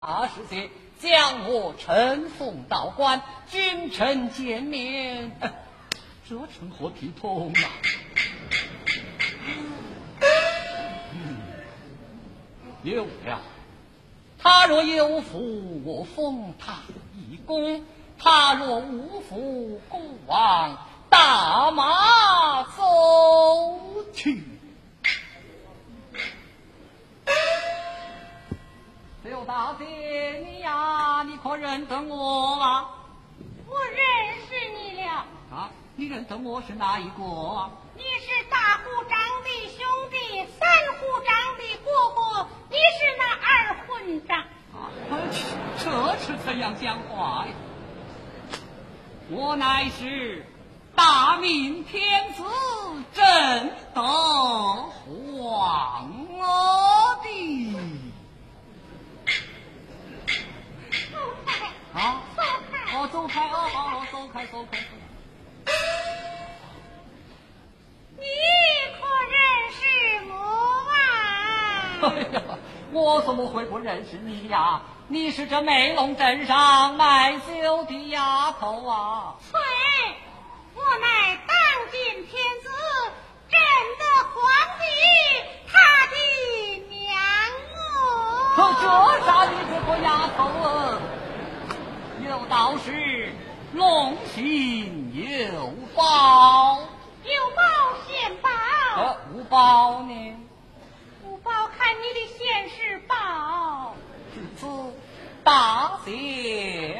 时节，将我乘风到官，君臣见面，这成何体统啊？有了，他若有福，我封他一功；他若无福，孤往大马走去。刘大姐，你呀，你可认得我啊？ 我认识你了。 啊，你认得我是哪一个啊？ 你是大虎长的兄弟，三虎长的哥哥，你是那二混账。 啊，这是怎样讲话呀？我乃是大明天子正德皇帝。啊！走开！好，走开！ 你可认识我啊？ 哎呀，我怎么会不认识你呀？你是这梅龙镇上卖酒的丫头啊！ 对，我乃当今天子正德皇帝他的娘可这啥你这个丫头啊？有道是龙行有宝